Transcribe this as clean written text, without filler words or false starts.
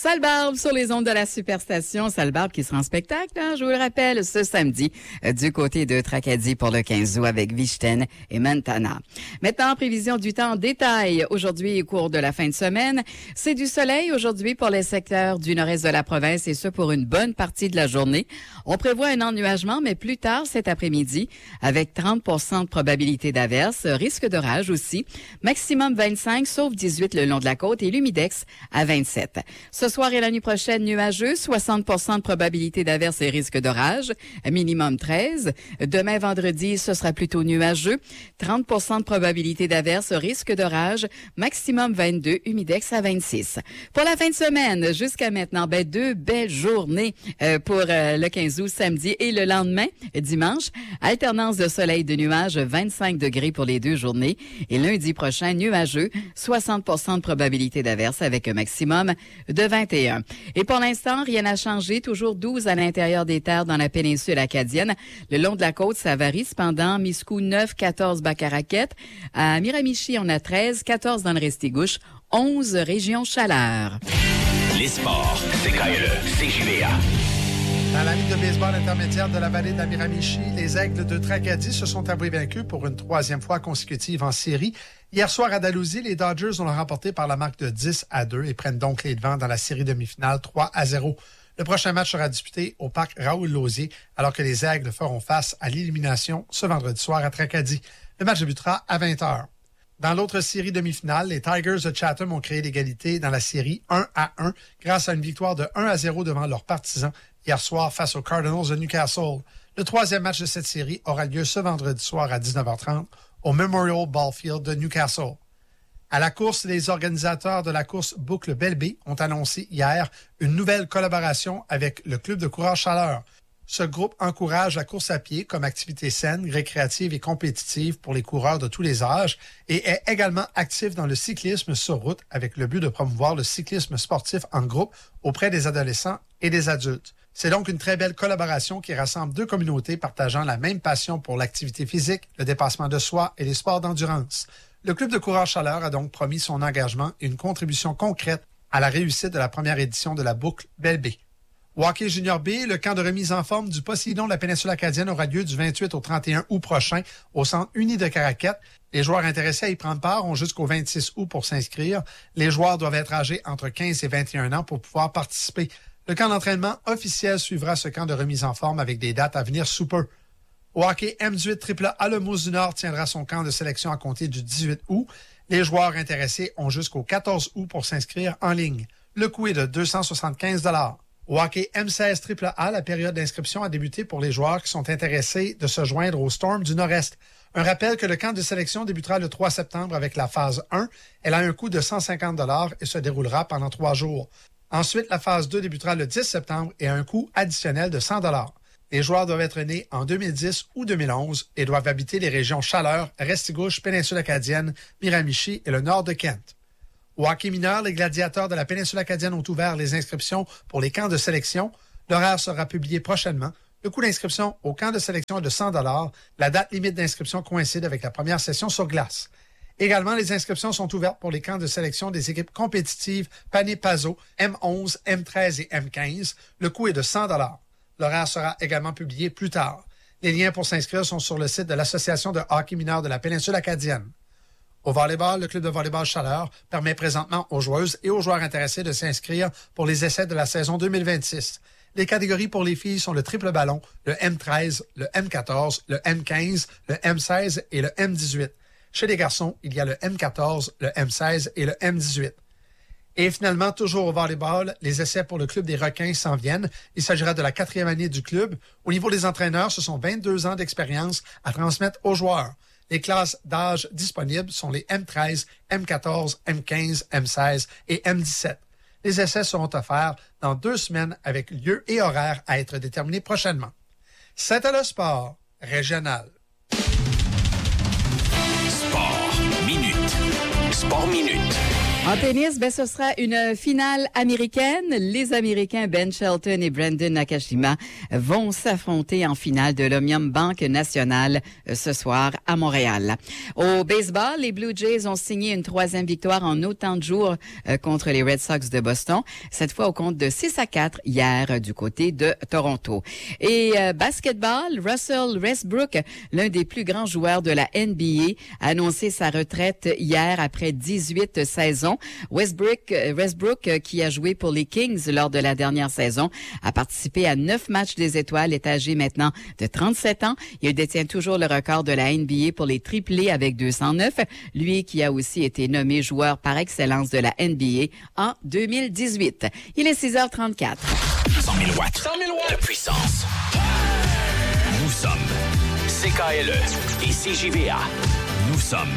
Sale Barbe sur les ondes de la Superstation. Sale Barbe qui sera en spectacle, je vous le rappelle, ce samedi du côté de Tracadie pour le 15 août avec Vichten et Montana. Maintenant, prévision du temps en détail. Aujourd'hui, au cours de la fin de semaine, c'est du soleil aujourd'hui pour les secteurs du nord-est de la province et ce pour une bonne partie de la journée. On prévoit un ennuagement, mais plus tard cet après-midi avec 30% de probabilité d'averse, risque d'orage aussi. Maximum 25, sauf 18 le long de la côte et l'humidex à 27. Ce soir et la nuit prochaine, nuageux, 60% de probabilité d'averse et risque d'orage, minimum 13. Demain, vendredi, ce sera plutôt nuageux, 30% de probabilité d'averse, risque d'orage, maximum 22, humidex à 26. Pour la fin de semaine, jusqu'à maintenant, deux belles journées pour le 15 août, samedi et le lendemain, dimanche. Alternance de soleil et de nuages, 25 degrés pour les deux journées. Et lundi prochain, nuageux, 60% de probabilité d'averse avec un maximum de 21. Et pour l'instant, rien n'a changé. Toujours 12 à l'intérieur des terres dans la péninsule acadienne. Le long de la côte, ça varie. Cependant, Miscou 9, 14 Bacaraquette. À Miramichi, on a 13, 14 dans le Restigouche, 11 régions chaleur. Les sports, c'est KLE, CJVA. Dans la Ligue de baseball intermédiaire de la vallée de la Miramichi, les Aigles de Tracadie se sont avoués vaincus pour une troisième fois consécutive en série. Hier soir à Dalhousie, les Dodgers ont remporté par la marque de 10-2 et prennent donc les devants dans la série demi-finale 3-0. Le prochain match sera disputé au parc Raoul-Lausier, alors que les Aigles feront face à l'élimination ce vendredi soir à Tracadie. Le match débutera à 20h. Dans l'autre série demi-finale, les Tigers de Chatham ont créé l'égalité dans la série 1-1 grâce à une victoire de 1-0 devant leurs partisans hier soir face aux Cardinals de Newcastle. Le troisième match de cette série aura lieu ce vendredi soir à 19h30 au Memorial Ballfield de Newcastle. À la course, les organisateurs de la course Boucle Belle-Baie ont annoncé hier une nouvelle collaboration avec le Club de coureurs chaleur. Ce groupe encourage la course à pied comme activité saine, récréative et compétitive pour les coureurs de tous les âges et est également actif dans le cyclisme sur route avec le but de promouvoir le cyclisme sportif en groupe auprès des adolescents et des adultes. C'est donc une très belle collaboration qui rassemble deux communautés partageant la même passion pour l'activité physique, le dépassement de soi et les sports d'endurance. Le Club de coureurs chaleur a donc promis son engagement et une contribution concrète à la réussite de la première édition de la Boucle Belle-Baie. Au hockey junior B, le camp de remise en forme du Poséidon de la péninsule acadienne aura lieu du 28 au 31 août prochain au Centre uni de Caraquette. Les joueurs intéressés à y prendre part ont jusqu'au 26 août pour s'inscrire. Les joueurs doivent être âgés entre 15 et 21 ans pour pouvoir participer. Le camp d'entraînement officiel suivra ce camp de remise en forme avec des dates à venir sous peu. Au hockey M18 AAA, le Mousse du Nord tiendra son camp de sélection à compter du 18 août. Les joueurs intéressés ont jusqu'au 14 août pour s'inscrire en ligne. Le coût est de 275 $. Au hockey M16 AAA, la période d'inscription a débuté pour les joueurs qui sont intéressés de se joindre au Storm du Nord-Est. Un rappel que le camp de sélection débutera le 3 septembre avec la phase 1. Elle a un coût de 150 $ et se déroulera pendant 3 jours. Ensuite, la phase 2 débutera le 10 septembre et a un coût additionnel de 100 $. Les joueurs doivent être nés en 2010 ou 2011 et doivent habiter les régions Chaleur, Restigouche, Péninsule acadienne, Miramichi et le nord de Kent. Au hockey mineur, les gladiateurs de la péninsule acadienne ont ouvert les inscriptions pour les camps de sélection. L'horaire sera publié prochainement. Le coût d'inscription au camp de sélection est de 100 $. La date limite d'inscription coïncide avec la première session sur glace. Également, les inscriptions sont ouvertes pour les camps de sélection des équipes compétitives Pané-Pazo, M11, M13 et M15. Le coût est de 100 $. L'horaire sera également publié plus tard. Les liens pour s'inscrire sont sur le site de l'Association de hockey mineur de la péninsule acadienne. Au volleyball, le club de volleyball Chaleur permet présentement aux joueuses et aux joueurs intéressés de s'inscrire pour les essais de la saison 2026. Les catégories pour les filles sont le triple ballon, le M13, le M14, le M15, le M16 et le M18. Chez les garçons, il y a le M14, le M16 et le M18. Et finalement, toujours au volleyball, les essais pour le club des Requins s'en viennent. Il s'agira de la 4e année du club. Au niveau des entraîneurs, ce sont 22 ans d'expérience à transmettre aux joueurs. Les classes d'âge disponibles sont les M13, M14, M15, M16 et M17. Les essais seront offerts dans 2 semaines avec lieu et horaire à être déterminés prochainement. C'était le sport régional. Sport minute. Sport minute. En tennis, ce sera une finale américaine. Les Américains Ben Shelton et Brandon Nakashima vont s'affronter en finale de l'Omnium Banque Nationale ce soir à Montréal. Au baseball, les Blue Jays ont signé une 3e victoire en autant de jours contre les Red Sox de Boston, cette fois au compte de 6-4 hier du côté de Toronto. Et basketball, Russell Westbrook, l'un des plus grands joueurs de la NBA, a annoncé sa retraite hier après 18 saisons. Westbrook, qui a joué pour les Kings lors de la dernière saison, a participé à 9 matchs des étoiles, est âgé maintenant de 37 ans. Il détient toujours le record de la NBA pour les triplés avec 209, lui qui a aussi été nommé joueur par excellence de la NBA en 2018. Il est 6h34. 100 000 watts. 100 000 watts de puissance. Nous sommes CKLE et CJVA. Nous sommes